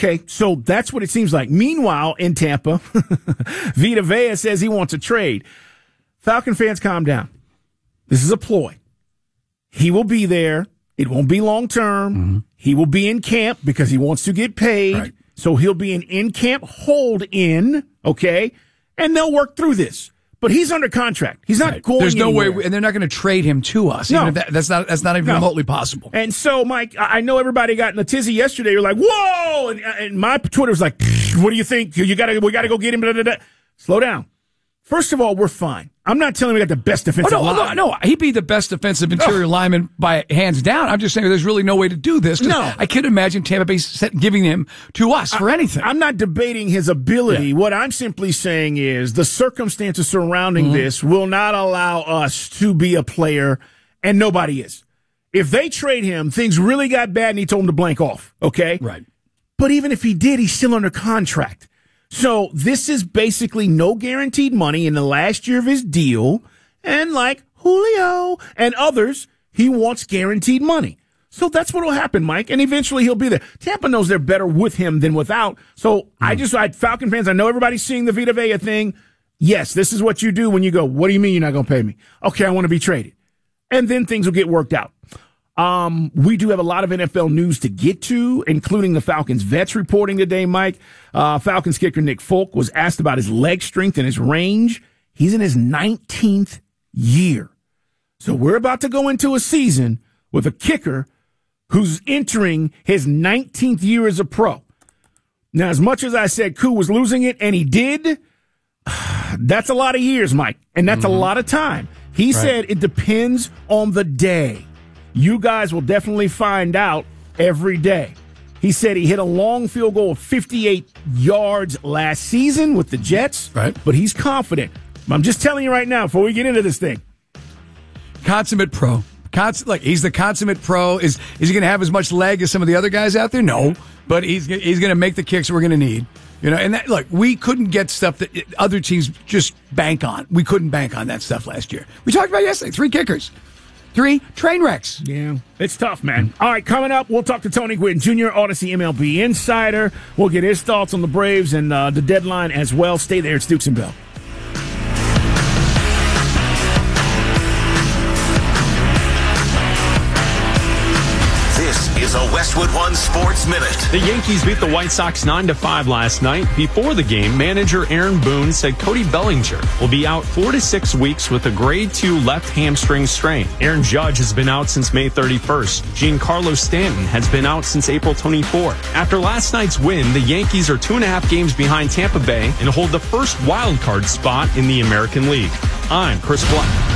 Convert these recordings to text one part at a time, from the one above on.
Okay, so that's what it seems like. Meanwhile, in Tampa, Vita Vea says he wants a trade. Falcon fans, calm down. This is a ploy. He will be there. It won't be long term. Mm-hmm. He will be in camp because he wants to get paid. Right. So he'll be an in-camp hold-in, okay? And they'll work through this. But he's under contract. He's not going There's no anywhere. way, and they're not going to trade him to us. No. Even if that's not even remotely possible. And so, Mike, I know everybody got in a tizzy yesterday. You're like, whoa! And my Twitter was like, what do you think? We got to go get him. Blah, blah, blah. Slow down. First of all, we're fine. I'm not telling you we got the best defensive line. No, he'd be the best defensive interior lineman by hands down. I'm just saying there's really no way to do this. No. I can't imagine Tampa Bay giving him to us for anything. I'm not debating his ability. Yeah. What I'm simply saying is the circumstances surrounding this will not allow us to be a player, and nobody is. If they trade him, things really got bad and he told him to blank off, okay? Right. But even if he did, he's still under contract. So this is basically no guaranteed money in the last year of his deal. And like Julio and others, he wants guaranteed money. So that's what will happen, Mike. And eventually he'll be there. Tampa knows they're better with him than without. So Falcon fans, I know everybody's seeing the Vita Vea thing. Yes, this is what you do when you go, what do you mean you're not going to pay me? Okay, I want to be traded. And then things will get worked out. We do have a lot of NFL news to get to, including the Falcons vets reporting today, Mike. Falcons kicker Nick Folk was asked about his leg strength and his range. He's in his 19th year. So we're about to go into a season with a kicker who's entering his 19th year as a pro. Now, as much as I said Koo was losing it, and he did, that's a lot of years, Mike, and that's a lot of time. He said it depends on the day. You guys will definitely find out every day. He said he hit a long field goal of 58 yards last season with the Jets, but he's confident. I'm just telling you right now before we get into this thing. Consummate pro. He's the consummate pro. Is he going to have as much leg as some of the other guys out there? No, but he's going to make the kicks we're going to need. You know, and we couldn't get stuff that other teams just bank on. We couldn't bank on that stuff last year. We talked about yesterday, 3 kickers. 3 train wrecks. Yeah, it's tough, man. All right, coming up, we'll talk to Tony Gwynn, Jr., Odyssey MLB Insider. We'll get his thoughts on the Braves and the deadline as well. Stay there. It's Dukes and Bell. Is a Westwood One Sports Minute. The Yankees beat the White Sox 9-5 last night. Before the game, manager Aaron Boone said Cody Bellinger will be out 4 to 6 weeks with a grade 2 left hamstring strain. Aaron Judge has been out since May 31st. Giancarlo Stanton has been out since April 24th. After last night's win, the Yankees are 2.5 games behind Tampa Bay and hold the first wild card spot in the American League. I'm Chris Black.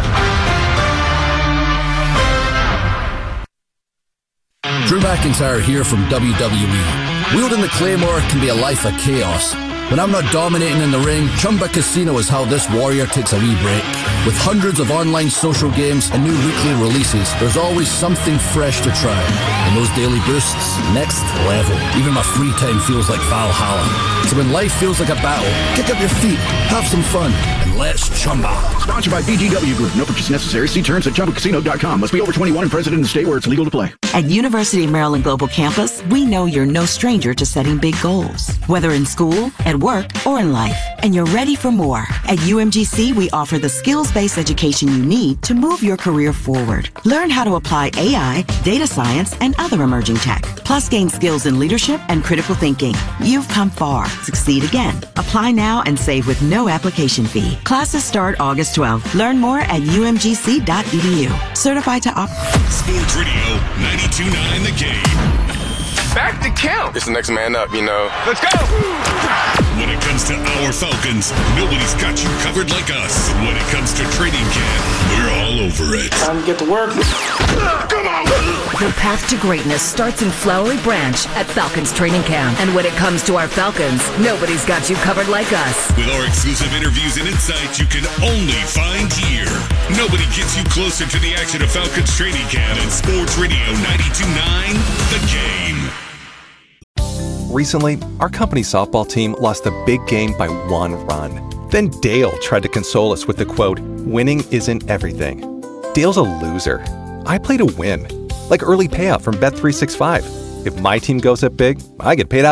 Drew McIntyre here from WWE. Wielding the Claymore can be a life of chaos. When I'm not dominating in the ring, Chumba Casino is how this warrior takes a wee break. With hundreds of online social games and new weekly releases, there's always something fresh to try. And those daily boosts, next level. Even my free time feels like Valhalla. So when life feels like a battle, kick up your feet, have some fun, and let's Chumba. Sponsored by BGW Group. No purchase necessary. See terms at ChumbaCasino.com. Must be over 21 and present in the state where it's legal to play. At University of Maryland Global Campus, we know you're no stranger to setting big goals. Whether in school, at work, or in life. And you're ready for more. At UMGC, we offer the skills-based education you need to move your career forward. Learn how to apply AI, data science, and other emerging tech. Plus gain skills in leadership and critical thinking. You've come far. Succeed again. Apply now and save with no application fee. Classes start August 12th. Learn more at umgc.edu. Certified to operate. Sports Radio 92.9 The Game. Back to count. It's the next man up, you know. Let's go. When it comes to our Falcons, nobody's got you covered like us. When it comes to training camp, we're all over it. Time to get to work. Come on. Your path to greatness starts in Flowery Branch at Falcons Training Camp. And when it comes to our Falcons, nobody's got you covered like us. With our exclusive interviews and insights you can only find here. Nobody gets you closer to the action of Falcons Training Camp and Sports Radio 92.9 The Game. Recently, our company softball team lost a big game by 1 run. Then Dale tried to console us with the quote, "Winning isn't everything." Dale's a loser. I play to win. Like early payout from Bet365. If my team goes up big, I get paid out